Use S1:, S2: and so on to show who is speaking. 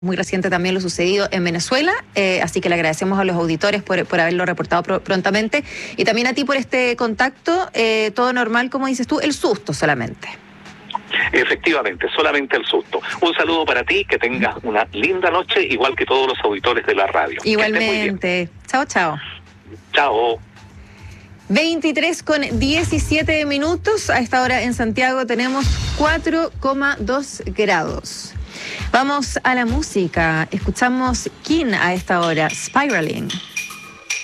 S1: Muy reciente también lo sucedido en Venezuela, así que le agradecemos a los auditores por haberlo reportado prontamente y también a ti por este contacto. Todo normal, como dices tú, el susto solamente.
S2: Efectivamente, solamente el susto. Un saludo para ti, que tengas una linda noche, igual que todos los auditores de la radio.
S1: Igualmente. Chao, chao.
S2: Chao.
S1: 23:17. A esta hora en Santiago tenemos 4,2 grados. Vamos a la música. Escuchamos King a esta hora, Spiraling.